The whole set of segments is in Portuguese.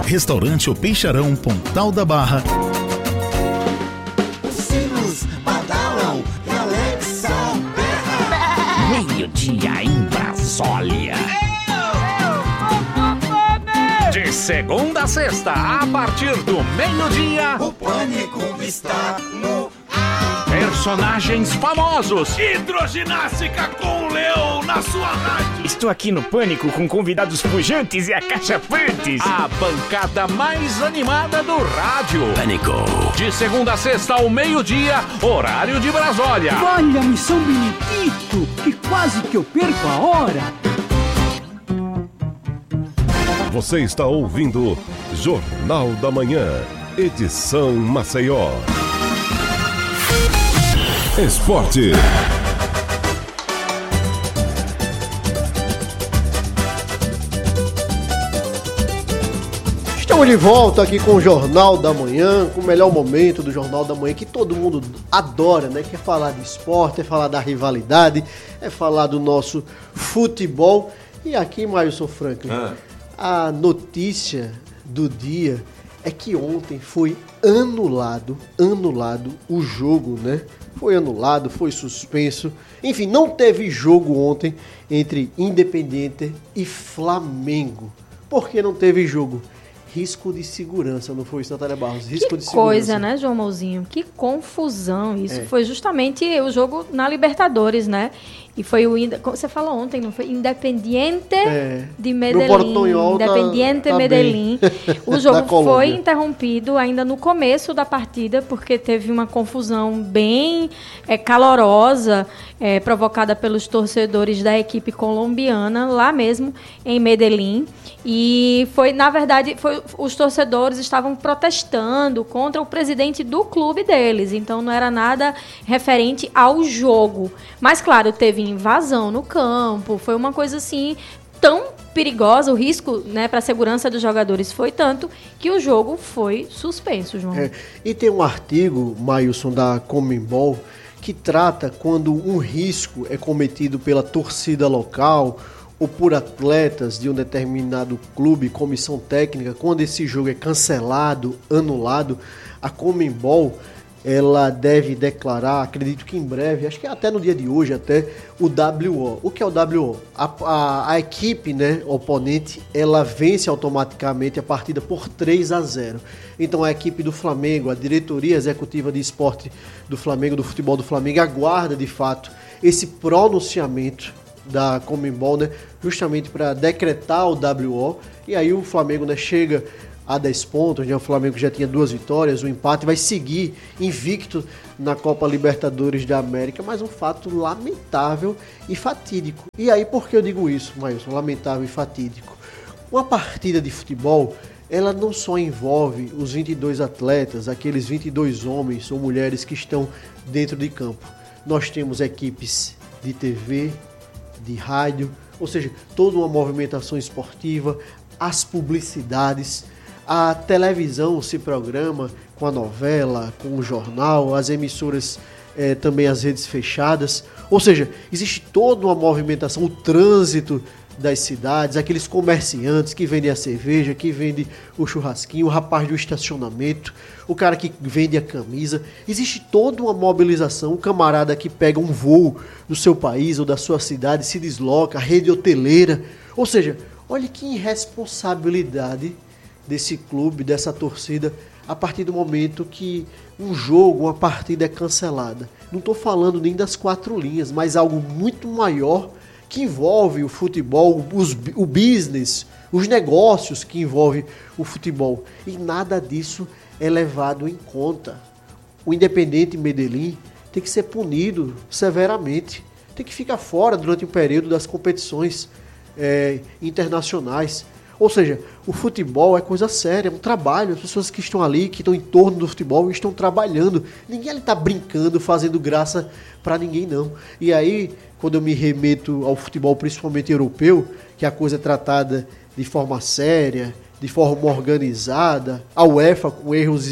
Restaurante O Peixarão, Pontal da Barra. Os sinos badalam e Alexa berra. Meio-dia em Brasólia. De segunda a sexta, a partir do meio-dia, O Pânico está no personagens famosos. Hidroginástica com o Leão na sua rádio. Estou aqui no Pânico com convidados pujantes e acachapantes. A bancada mais animada do rádio. Pânico. De segunda a sexta ao meio-dia, horário de Brasólia. Olha-me, São Benedito, que quase que eu perco a hora. Você está ouvindo Jornal da Manhã, edição Maceió. Esporte. Estamos de volta aqui com o Jornal da Manhã, com o melhor momento do Jornal da Manhã, que todo mundo adora, né? Que é falar de esporte, é falar da rivalidade, é falar do nosso futebol. E aqui, Mailson Franklin, a notícia do dia é que ontem foi anulado o jogo, né? Foi anulado, foi suspenso. Enfim, não teve jogo ontem entre Independiente e Flamengo. Por que não teve jogo? Risco de segurança, não foi isso, Natália Barros? Risco de segurança. Coisa, né, João Mouzinho? Que confusão isso. Foi justamente o jogo na Libertadores, né? E foi como você falou ontem, não foi? Independiente de Medellín. Independiente Medellín. O jogo foi interrompido ainda no começo da partida, porque teve uma confusão bem calorosa, provocada pelos torcedores da equipe colombiana, lá mesmo em Medellín. E foi, na verdade, os torcedores estavam protestando contra o presidente do clube deles. Então não era nada referente ao jogo. Mas, claro, teve invasão no campo. Foi uma coisa assim tão perigosa. O risco, né, para a segurança dos jogadores foi tanto que o jogo foi suspenso, João. E tem um artigo, Mailson, da Conmebol, que trata quando um risco é cometido pela torcida local ou por atletas de um determinado clube, comissão técnica, quando esse jogo é cancelado, anulado, a Conmebol, ela deve declarar, acredito que em breve, acho que até no dia de hoje, até o WO. O que é o WO? A equipe, né, oponente, ela vence automaticamente a partida por 3-0. Então a equipe do Flamengo, a diretoria executiva de esporte do Flamengo, do futebol do Flamengo, aguarda de fato esse pronunciamento da Conmebol, né, justamente para decretar o WO, e aí o Flamengo, né, chega a 10 pontos, né, o Flamengo já tinha 2 vitórias, um empate, vai seguir invicto na Copa Libertadores da América, mas um fato lamentável e fatídico. E aí por que eu digo isso, Mailson, lamentável e fatídico? Uma partida de futebol, ela não só envolve os 22 atletas, aqueles 22 homens ou mulheres que estão dentro de campo. Nós temos equipes de TV, de rádio, ou seja, toda uma movimentação esportiva, as publicidades, a televisão se programa com a novela, com o jornal, as emissoras, também as redes fechadas, ou seja, existe toda uma movimentação, o trânsito das cidades, aqueles comerciantes que vendem a cerveja, que vendem o churrasquinho, o rapaz do estacionamento, o cara que vende a camisa. Existe toda uma mobilização, o camarada que pega um voo do seu país ou da sua cidade, se desloca, a rede hoteleira. Ou seja, olha que irresponsabilidade desse clube, dessa torcida, a partir do momento que um jogo, uma partida é cancelada. Não estou falando nem das 4 linhas, mas algo muito maior que envolve o futebol, o business, os negócios que envolvem o futebol. E nada disso é levado em conta. O Independiente Medellín tem que ser punido severamente. Tem que ficar fora durante o período das competições internacionais. Ou seja, o futebol é coisa séria, é um trabalho. As pessoas que estão ali, que estão em torno do futebol, estão trabalhando. Ninguém ali está brincando, fazendo graça para ninguém, não. E aí, quando eu me remeto ao futebol, principalmente europeu, que a coisa é tratada de forma séria, de forma organizada, a UEFA com erros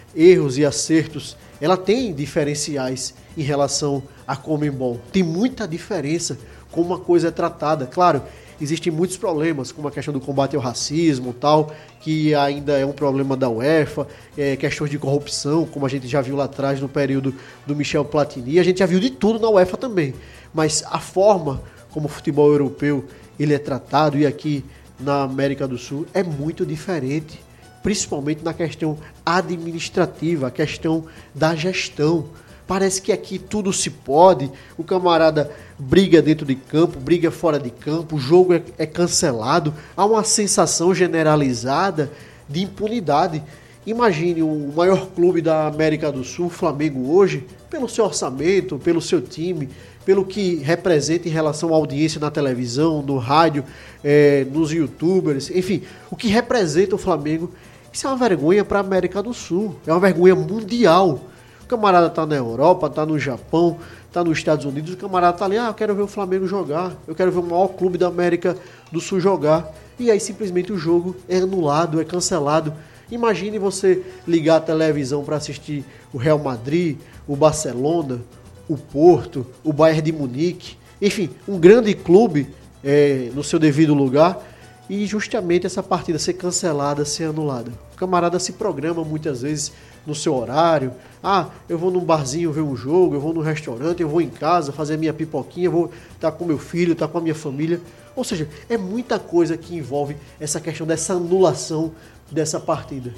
e acertos, ela tem diferenciais em relação à Conmebol. Tem muita diferença como a coisa é tratada. Claro, existem muitos problemas, como a questão do combate ao racismo, tal, que ainda é um problema da UEFA, questões de corrupção, como a gente já viu lá atrás no período do Michel Platini, a gente já viu de tudo na UEFA também, mas a forma como o futebol europeu ele é tratado, e aqui na América do Sul, é muito diferente, principalmente na questão administrativa, a questão da gestão. Parece que aqui tudo se pode, o camarada briga dentro de campo, briga fora de campo, o jogo é cancelado, há uma sensação generalizada de impunidade. Imagine o maior clube da América do Sul, o Flamengo hoje, pelo seu orçamento, pelo seu time, pelo que representa em relação à audiência na televisão, no rádio, nos youtubers, enfim, o que representa o Flamengo, isso é uma vergonha para a América do Sul, é uma vergonha mundial. O camarada tá na Europa, tá no Japão, tá nos Estados Unidos, o camarada tá ali, eu quero ver o Flamengo jogar, eu quero ver o maior clube da América do Sul jogar, e aí simplesmente o jogo é anulado, é cancelado. Imagine você ligar a televisão para assistir o Real Madrid, o Barcelona, o Porto, o Bayern de Munique, enfim, um grande clube no seu devido lugar, e justamente essa partida ser cancelada, ser anulada. O camarada se programa muitas vezes no seu horário, eu vou num barzinho ver um jogo, eu vou num restaurante, eu vou em casa fazer minha pipoquinha, eu vou estar com meu filho, estar com a minha família. Ou seja, é muita coisa que envolve essa questão dessa anulação dessa partida.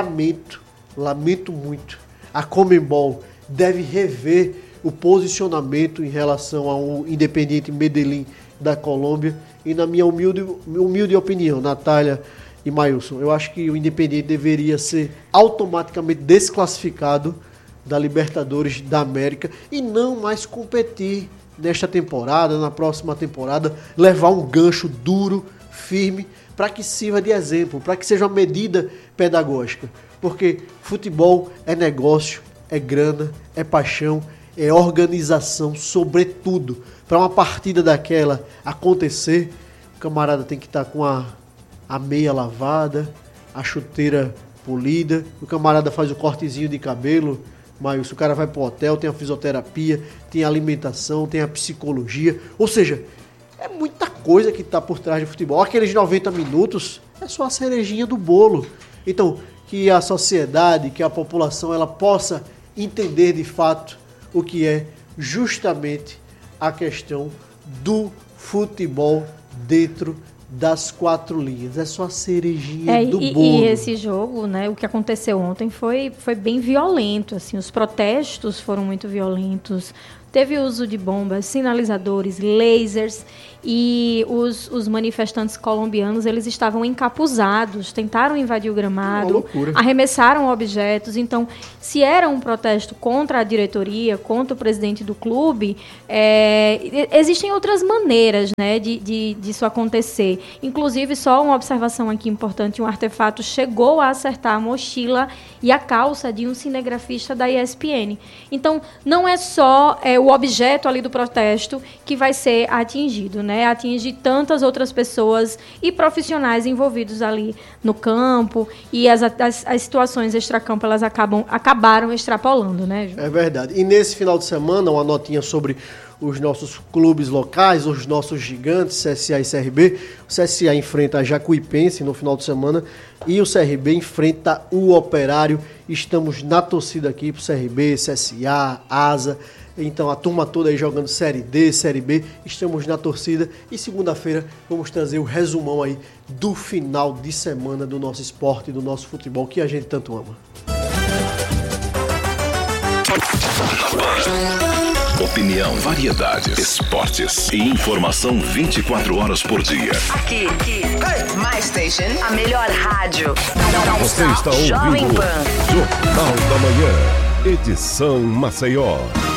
Lamento muito. A Conmebol deve rever o posicionamento em relação ao Independiente Medellín da Colômbia, e na minha humilde opinião, Natália e Mailson, eu acho que o Independiente deveria ser automaticamente desclassificado da Libertadores da América e não mais competir nesta temporada, na próxima temporada, levar um gancho duro, firme, para que sirva de exemplo, para que seja uma medida pedagógica, porque futebol é negócio, é grana, é paixão, é organização, sobretudo. Para uma partida daquela acontecer, o camarada tem que estar com a meia lavada, a chuteira polida, o camarada faz o cortezinho de cabelo, mas o cara vai pro hotel, tem a fisioterapia, tem a alimentação, tem a psicologia, ou seja, é muita coisa que está por trás do futebol. Aqueles 90 minutos é só a cerejinha do bolo. Então, que a sociedade, que a população, ela possa entender de fato o que é justamente a questão do futebol dentro das quatro linhas. É só a cerejinha do bolo. E esse jogo, né, o que aconteceu ontem foi bem violento. Assim, os protestos foram muito violentos. Teve uso de bombas, sinalizadores, lasers, e os manifestantes colombianos, eles estavam encapuzados, tentaram invadir o gramado, arremessaram objetos. Então, se era um protesto contra a diretoria, contra o presidente do clube, existem outras maneiras, né, disso acontecer. Inclusive, só uma observação aqui importante, um artefato chegou a acertar a mochila e a calça de um cinegrafista da ESPN. Então, não é só o objeto ali do protesto que vai ser atingido, né? Atinge tantas outras pessoas e profissionais envolvidos ali no campo, e as situações extracampo, elas acabaram extrapolando, né, Ju? É verdade. E nesse final de semana, uma notinha sobre os nossos clubes locais, os nossos gigantes, CSA e CRB. O CSA enfrenta a Jacuipense no final de semana e o CRB enfrenta o Operário. Estamos na torcida aqui pro CRB, CSA, ASA. Então a turma toda aí jogando Série D, Série B, estamos na torcida, e segunda-feira vamos trazer o resumão aí do final de semana do nosso esporte, do nosso futebol, que a gente tanto ama. Opinião, variedades, esportes e informação 24 horas por dia. Aqui. My Station, a melhor rádio. Você está ouvindo Jornal da Manhã, edição Maceió.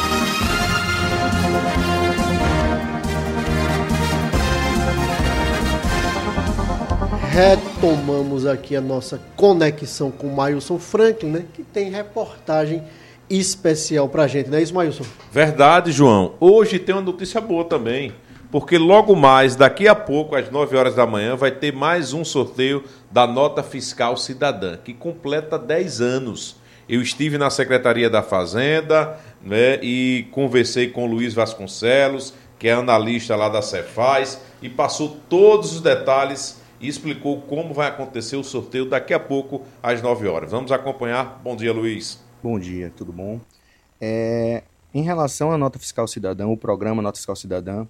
Retomamos aqui a nossa conexão com o Mailson Franklin, né, que tem reportagem especial pra gente, não é isso, Mailson? Verdade, João. Hoje tem uma notícia boa também, porque logo mais, daqui a pouco, às 9 horas da manhã, vai ter mais um sorteio da Nota Fiscal Cidadã, que completa 10 anos. Eu estive na Secretaria da Fazenda, né, e conversei com o Luiz Vasconcelos, que é analista lá da Cefaz, e passou todos os detalhes e explicou como vai acontecer o sorteio daqui a pouco, às 9 horas. Vamos acompanhar. Bom dia, Luiz. Bom dia, tudo bom? Em relação à Nota Fiscal Cidadã, o programa Nota Fiscal Cidadã,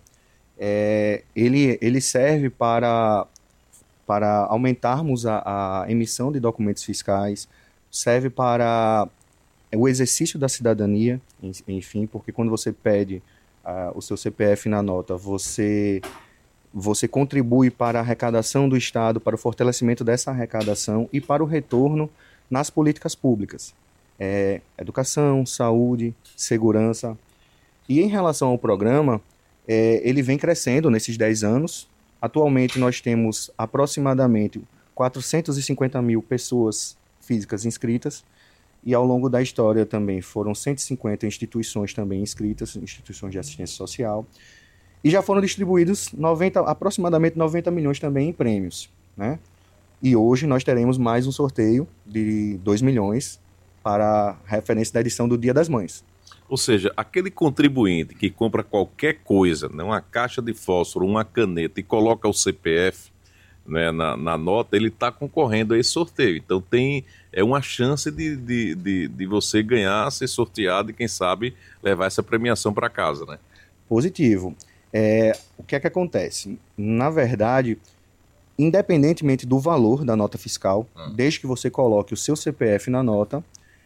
ele serve para aumentarmos a emissão de documentos fiscais, serve para o exercício da cidadania, enfim, porque quando você pede o seu CPF na nota, você contribui para a arrecadação do Estado, para o fortalecimento dessa arrecadação e para o retorno nas políticas públicas. Educação, saúde, segurança. E em relação ao programa, ele vem crescendo nesses 10 anos. Atualmente nós temos aproximadamente 450 mil pessoas físicas inscritas e ao longo da história também foram 150 instituições também inscritas, instituições de assistência social, e já foram distribuídos aproximadamente 90 milhões também em prêmios, né? E hoje nós teremos mais um sorteio de 2 milhões para referência da edição do Dia das Mães. Ou seja, aquele contribuinte que compra qualquer coisa, né, uma caixa de fósforo, uma caneta e coloca o CPF, né, na nota, ele está concorrendo a esse sorteio. Então é uma chance de você ganhar, ser sorteado e quem sabe levar essa premiação para casa, né? Positivo. O que é que acontece? Na verdade, independentemente do valor da nota fiscal, desde que você coloque o seu CPF na nota,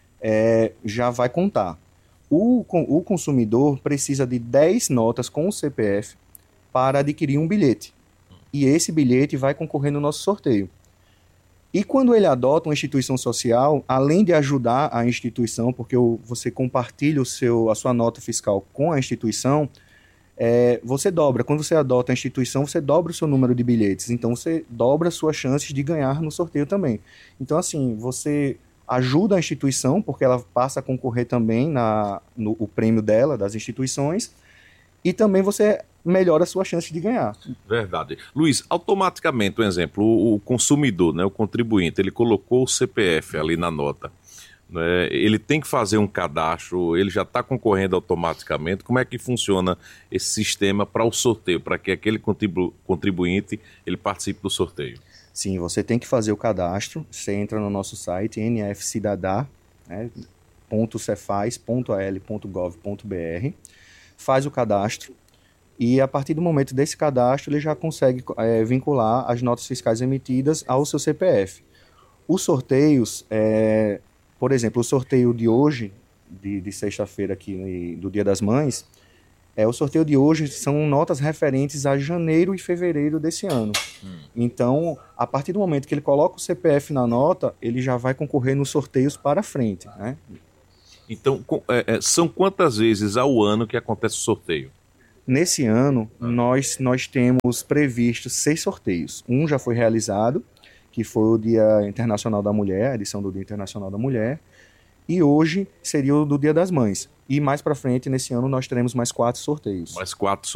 já vai contar. O consumidor precisa de 10 notas com o CPF para adquirir um bilhete. E esse bilhete vai concorrer no nosso sorteio. E quando ele adota uma instituição social, além de ajudar a instituição, porque você compartilha a sua nota fiscal com a instituição, você dobra. Quando você adota a instituição, você dobra o seu número de bilhetes. Então, você dobra as suas chances de ganhar no sorteio também. Então, assim, você ajuda a instituição, porque ela passa a concorrer também no prêmio dela, das instituições, e também você melhora a sua chance de ganhar. Verdade. Luiz, automaticamente, um exemplo, o consumidor, né, o contribuinte, ele colocou o CPF ali na nota, né, ele tem que fazer um cadastro, ele já está concorrendo automaticamente. Como é que funciona esse sistema para o sorteio, para que aquele contribuinte ele participe do sorteio? Sim, você tem que fazer o cadastro. Você entra no nosso site nfcidadá, né, .cefaz.al.gov.br, faz o cadastro e a partir do momento desse cadastro ele já consegue vincular as notas fiscais emitidas ao seu CPF. Os sorteios, por exemplo, o sorteio de hoje, de sexta-feira aqui do Dia das Mães, o sorteio de hoje são notas referentes a janeiro e fevereiro desse ano. Então, a partir do momento que ele coloca o CPF na nota, ele já vai concorrer nos sorteios para frente, né? Então, são quantas vezes ao ano que acontece o sorteio? Nesse ano, nós temos previsto 6 sorteios. Um já foi realizado, que foi o Dia Internacional da Mulher, a edição do Dia Internacional da Mulher, e hoje seria o do Dia das Mães. E mais para frente, nesse ano, nós teremos mais 4 sorteios. Mais 4